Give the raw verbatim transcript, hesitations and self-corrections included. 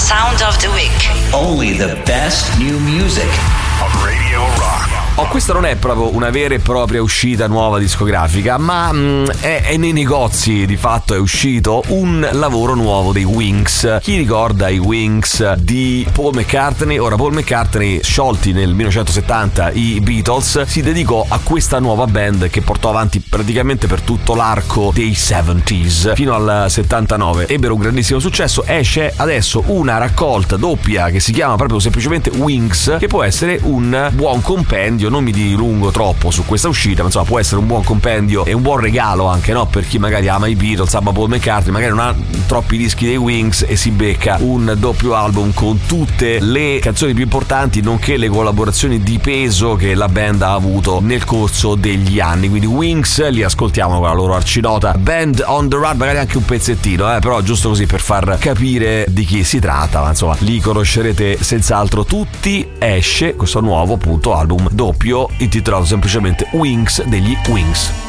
Sound of the Week. Only the best new music on Radio Rock. Oh, questa non è proprio una vera e propria uscita nuova discografica, ma mh, è, è nei negozi. Di fatto è uscito un lavoro nuovo dei Wings. Chi ricorda i Wings di Paul McCartney? Ora, Paul McCartney, sciolti nel millenovecentosettanta i Beatles, si dedicò a questa nuova band che portò avanti praticamente per tutto l'arco dei settanta fino al settantanove. Ebbero un grandissimo successo. Esce adesso una raccolta doppia che si chiama proprio semplicemente Wings, che può essere un buon compendio. Non mi dilungo troppo su questa uscita, ma insomma può essere un buon compendio e un buon regalo anche, no? Per chi magari ama i Beatles, ama Paul McCartney, magari non ha troppi dischi dei Wings e si becca un doppio album con tutte le canzoni più importanti, nonché le collaborazioni di peso che la band ha avuto nel corso degli anni. Quindi Wings li ascoltiamo con la loro arcinota Band on the Run, magari anche un pezzettino, eh? Però giusto così per far capire di chi si tratta, ma insomma li conoscerete senz'altro tutti. Esce questo nuovo appunto album doppio intitolato semplicemente Wings degli Wings.